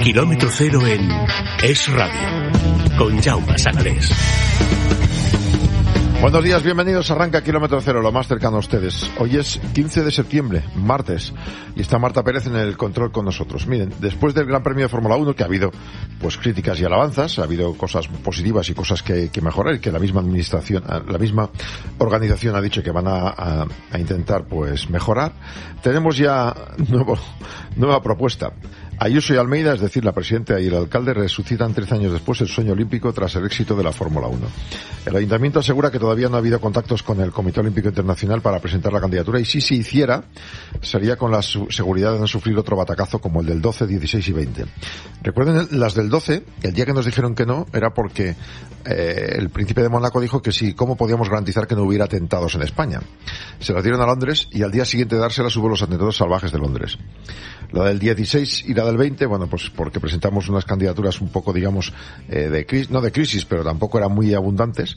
Kilómetro Cero en Es Radio, con Jaume Sanalés. Buenos días, bienvenidos. Arranca Kilómetro Cero, lo más cercano a ustedes. Hoy es 15 de septiembre, martes, y está Marta Pérez en el control con nosotros. Miren, después del Gran Premio de Fórmula 1, que ha habido pues críticas y alabanzas, ha habido cosas positivas y cosas que mejorar, y que la misma administración, la misma organización ha dicho que van a intentar pues mejorar, tenemos ya nueva propuesta. Ayuso y Almeida, es decir, la presidenta y el alcalde, resucitan 13 años después el sueño olímpico tras el éxito de la Fórmula 1. El Ayuntamiento asegura que todavía no ha habido contactos con el Comité Olímpico Internacional para presentar la candidatura, y si se hiciera, sería con la seguridad de no sufrir otro batacazo como el del 12, 16 y 20. Recuerden, las del 12, el día que nos dijeron que no, era porque el príncipe de Mónaco dijo que sí, ¿cómo podíamos garantizar que no hubiera atentados en España? Se las dieron a Londres y al día siguiente de dárselas hubo los atentados salvajes de Londres. La del 16 y la del 20, bueno, pues porque presentamos unas candidaturas un poco, digamos, no de crisis, pero tampoco eran muy abundantes,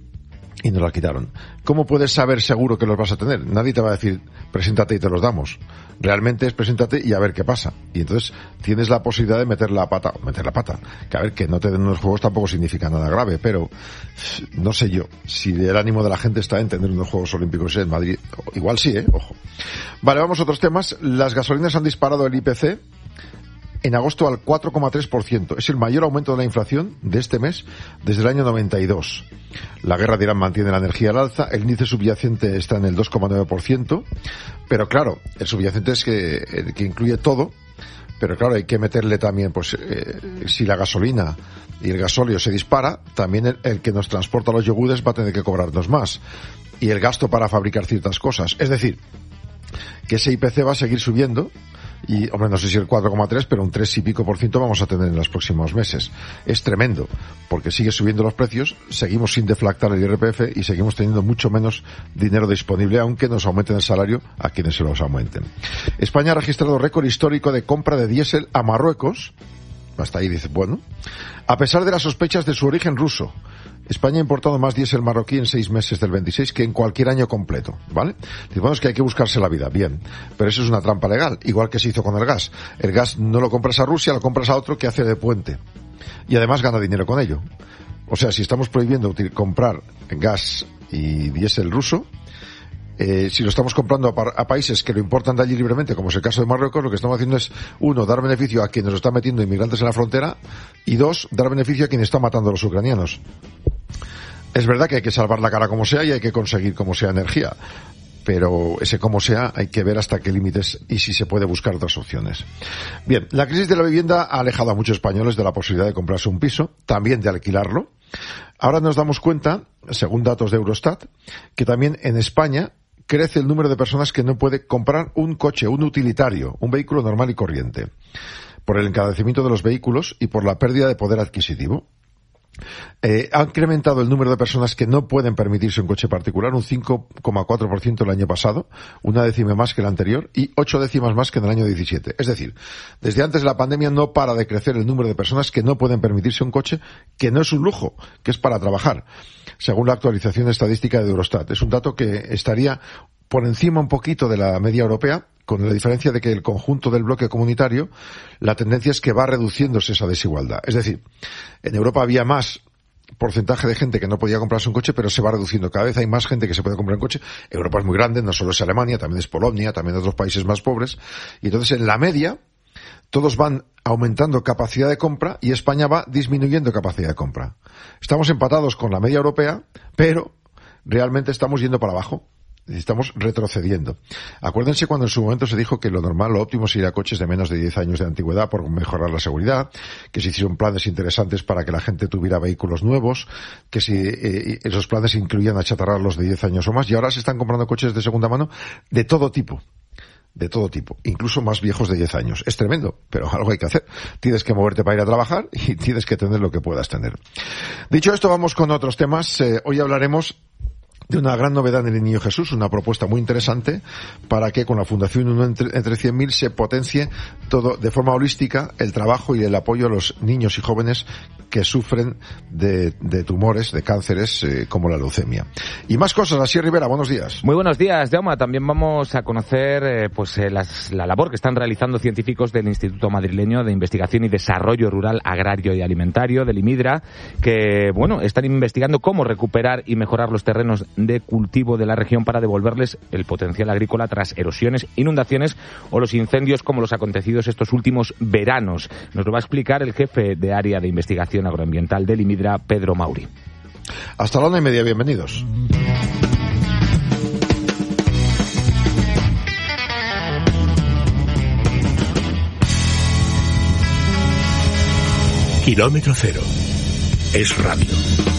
y nos la quitaron. ¿Cómo puedes saber seguro que los vas a tener? Nadie te va a decir, preséntate y te los damos. Realmente es preséntate y a ver qué pasa. Y entonces tienes la posibilidad de meter la pata. Que a ver, que no te den unos juegos tampoco significa nada grave, pero no sé yo si el ánimo de la gente está en tener unos Juegos Olímpicos en Madrid. Igual sí, ojo. Vale, vamos a otros temas. Las gasolinas han disparado el IPC en agosto al 4,3%. Es el mayor aumento de la inflación de este mes desde el año 92. La guerra de Irán mantiene la energía al alza. El índice subyacente está en el 2,9%. Pero claro, el subyacente es que incluye todo. Pero claro, hay que meterle también, pues, si la gasolina y el gasóleo se dispara, también el que nos transporta los yogures va a tener que cobrarnos más. Y el gasto para fabricar ciertas cosas. Es decir, que ese IPC va a seguir subiendo. Y, hombre, no sé si el 4,3, pero un 3 y pico % vamos a tener en los próximos meses. Es tremendo, porque sigue subiendo los precios, seguimos sin deflactar el IRPF y seguimos teniendo mucho menos dinero disponible, aunque nos aumenten el salario a quienes se los aumenten. España ha registrado récord histórico de compra de diésel a Marruecos. Hasta ahí dice, bueno, a pesar de las sospechas de su origen ruso. España ha importado más diésel marroquí en 6 meses del 26 que en cualquier año completo, ¿vale? Bueno, es que hay que buscarse la vida, bien, pero eso es una trampa legal, igual que se hizo con el gas. El gas no lo compras a Rusia, lo compras a otro que hace de puente. Y además gana dinero con ello. O sea, si estamos prohibiendo comprar gas y diésel ruso, si lo estamos comprando a países que lo importan de allí libremente, como es el caso de Marruecos, lo que estamos haciendo es, 1, dar beneficio a quien nos está metiendo inmigrantes en la frontera, y 2, dar beneficio a quien está matando a los ucranianos. Es verdad que hay que salvar la cara como sea y hay que conseguir como sea energía, pero ese como sea hay que ver hasta qué límites y si se puede buscar otras opciones. Bien, la crisis de la vivienda ha alejado a muchos españoles de la posibilidad de comprarse un piso, también de alquilarlo. Ahora nos damos cuenta, según datos de Eurostat, que también en España crece el número de personas que no puede comprar un coche, un utilitario, un vehículo normal y corriente, por el encarecimiento de los vehículos y por la pérdida de poder adquisitivo. Ha incrementado el número de personas que no pueden permitirse un coche particular un 5,4% el año pasado, 1 décima más que el anterior y 8 décimas más que en el año 17. Es decir, desde antes de la pandemia no para de crecer el número de personas que no pueden permitirse un coche que no es un lujo, que es para trabajar, según la actualización estadística de Eurostat. Es un dato que estaría por encima un poquito de la media europea, con la diferencia de que el conjunto del bloque comunitario, la tendencia es que va reduciéndose esa desigualdad. Es decir, en Europa había más porcentaje de gente que no podía comprarse un coche, pero se va reduciendo. Cada vez hay más gente que se puede comprar un coche. Europa es muy grande, no solo es Alemania, también es Polonia, también otros países más pobres. Y entonces, en la media, todos van aumentando capacidad de compra y España va disminuyendo capacidad de compra. Estamos empatados con la media europea, pero realmente estamos yendo para abajo. Estamos retrocediendo. Acuérdense cuando en su momento se dijo que lo normal, lo óptimo sería coches de menos de 10 años de antigüedad por mejorar la seguridad, que se hicieron planes interesantes para que la gente tuviera vehículos nuevos, que si esos planes incluían achatarrar los de 10 años o más, y ahora se están comprando coches de segunda mano de todo tipo, incluso más viejos de 10 años. Es tremendo, pero algo hay que hacer. Tienes que moverte para ir a trabajar y tienes que tener lo que puedas tener. Dicho esto, vamos con otros temas. Hoy hablaremos de una gran novedad en el Niño Jesús, una propuesta muy interesante para que con la Fundación Uno entre 100.000 se potencie todo de forma holística el trabajo y el apoyo a los niños y jóvenes que sufren de tumores, de cánceres como la leucemia. Y más cosas, Asier Rivera, buenos días. Muy buenos días, Jaume. También vamos a conocer la labor que están realizando científicos del Instituto Madrileño de Investigación y Desarrollo Rural, Agrario y Alimentario, del IMIDRA, que están investigando cómo recuperar y mejorar los terrenos de cultivo de la región para devolverles el potencial agrícola tras erosiones, inundaciones o los incendios como los acontecidos estos últimos veranos. Nos lo va a explicar el jefe de área de investigación agroambiental del IMIDRA, Pedro Mauri. Hasta la 1:30, bienvenidos. Kilómetro cero. Es radio.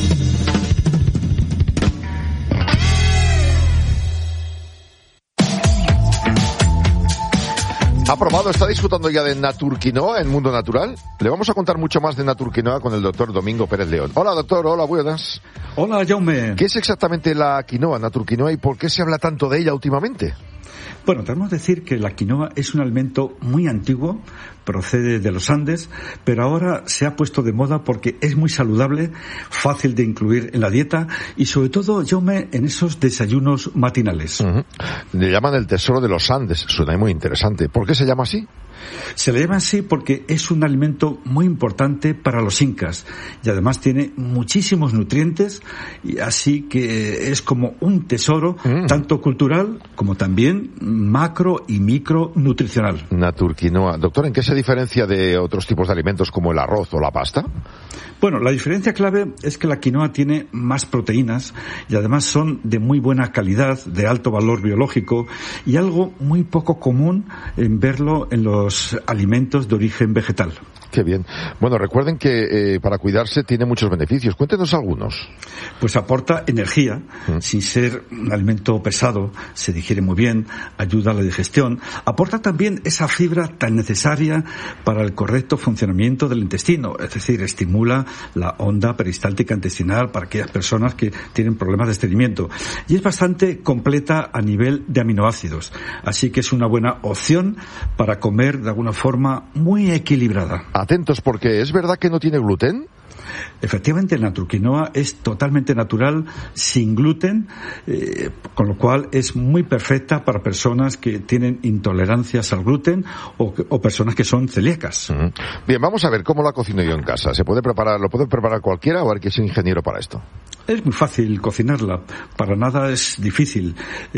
¿Ha probado? ¿Está disfrutando ya de Naturquinoa en Mundo Natural? Le vamos a contar mucho más de Naturquinoa con el doctor Domingo Pérez León. Hola, doctor. Hola, buenas. Hola, Jaume. ¿Qué es exactamente la quinoa, Naturquinoa, y por qué se habla tanto de ella últimamente? Bueno, debemos decir que la quinoa es un alimento muy antiguo, procede de los Andes, pero ahora se ha puesto de moda porque es muy saludable, fácil de incluir en la dieta y sobre todo, Jaume, en esos desayunos matinales. Uh-huh. Le llaman el tesoro de los Andes, suena muy interesante. ¿Por qué se llama así? Se le llama así porque es un alimento muy importante para los incas y además tiene muchísimos nutrientes, y así que es como un tesoro tanto cultural como también macro y micronutricional. Naturquinoa. Doctor, ¿en qué se diferencia de otros tipos de alimentos como el arroz o la pasta? Bueno, la diferencia clave es que la quinoa tiene más proteínas y además son de muy buena calidad, de alto valor biológico y algo muy poco común en verlo en los alimentos de origen vegetal. Qué bien. Bueno, recuerden que para cuidarse tiene muchos beneficios. Cuéntenos algunos. Pues aporta energía, sin ser un alimento pesado, se digiere muy bien, ayuda a la digestión. Aporta también esa fibra tan necesaria para el correcto funcionamiento del intestino, es decir, estimula la onda peristáltica intestinal para aquellas personas que tienen problemas de estreñimiento. Y es bastante completa a nivel de aminoácidos, así que es una buena opción para comer de alguna forma muy equilibrada. Atentos, porque ¿es verdad que no tiene gluten? Efectivamente, la naturquinoa es totalmente natural, sin gluten, con lo cual es muy perfecta para personas que tienen intolerancias al gluten o personas que son celíacas. Bien, vamos a ver cómo la cocino yo en casa. ¿Se puede preparar? ¿Lo puede preparar cualquiera o hay que ser ingeniero para esto? Es muy fácil cocinarla, para nada es difícil.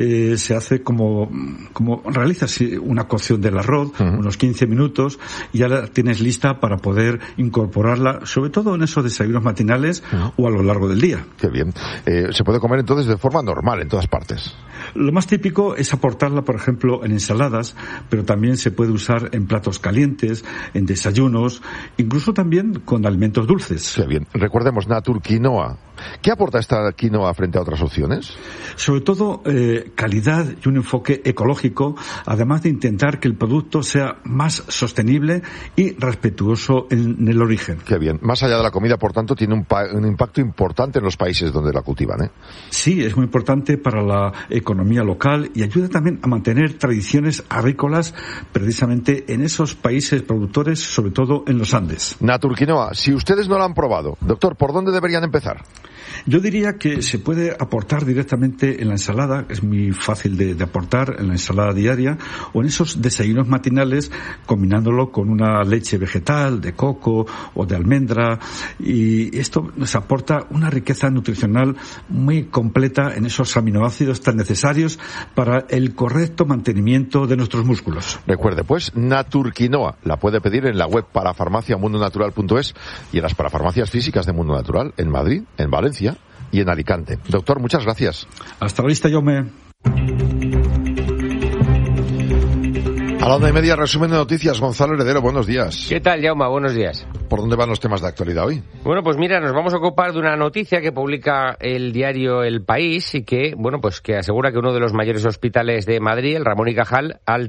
Se hace como realizas una cocción del arroz, unos 15 minutos, y ya la tienes lista para poder incorporarla, sobre todo en esos desayunos matinales o a lo largo del día. Qué bien. Se puede comer entonces de forma normal en todas partes. Lo más típico es aportarla, por ejemplo, en ensaladas, pero también se puede usar en platos calientes, en desayunos, incluso también con alimentos dulces. Qué bien. Recordemos, Naturquinoa. ¿Qué aporta esta quinoa frente a otras opciones? Sobre todo calidad y un enfoque ecológico, además de intentar que el producto sea más sostenible y respetuoso en el origen. Qué bien. Más allá de la comida, por tanto, tiene un impacto importante en los países donde la cultivan, ¿eh? Sí, es muy importante para la economía local y ayuda también a mantener tradiciones agrícolas precisamente en esos países productores, sobre todo en los Andes. Naturquinoa, si ustedes no la han probado, doctor, ¿por dónde deberían empezar? Yo diría que se puede aportar directamente en la ensalada, es muy fácil de aportar en la ensalada diaria, o en esos desayunos matinales combinándolo con una leche vegetal, de coco o de almendra, y esto nos aporta una riqueza nutricional muy completa en esos aminoácidos tan necesarios para el correcto mantenimiento de nuestros músculos. Recuerde, pues, Naturquinoa la puede pedir en la web parafarmaciamundonatural.es y en las parafarmacias físicas de Mundo Natural, en Madrid, en Valencia y en Alicante. Doctor, muchas gracias. Hasta la vista, Jaume. A la 1:30, resumen de noticias. Gonzalo Heredero, buenos días. ¿Qué tal, Jaume? Buenos días. ¿Por dónde van los temas de actualidad hoy? Bueno, pues mira, nos vamos a ocupar de una noticia que publica el diario El País y que, bueno, pues que asegura que uno de los mayores hospitales de Madrid, el Ramón y Cajal,